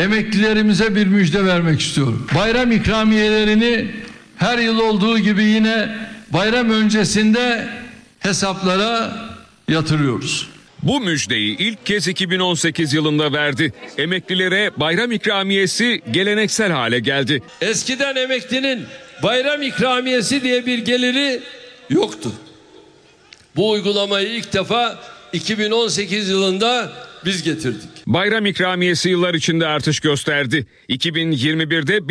emeklilerimize bir müjde vermek istiyorum. Bayram ikramiyelerini her yıl olduğu gibi yine bayram öncesinde hesaplara yatırıyoruz. Bu müjdeyi ilk kez 2018 yılında verdi. Emeklilere bayram ikramiyesi geleneksel hale geldi. Eskiden emeklinin bayram ikramiyesi diye bir geliri yoktu. Bu uygulamayı ilk defa 2018 yılında biz getirdik. Bayram ikramiyesi yıllar içinde artış gösterdi. 2021'de